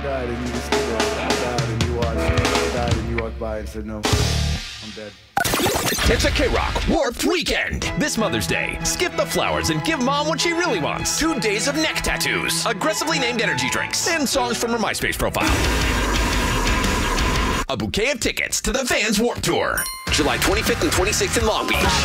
died and you just died and you watched. I died and you walked by and said, no, I'm dead. It's a K-Rock Warped Weekend. This Mother's Day, skip the flowers and give Mom what she really wants. 2 days of neck tattoos, aggressively named energy drinks, and songs from her MySpace profile. A bouquet of tickets to the Vans Warped Tour. July 25th and 26th in Long Beach.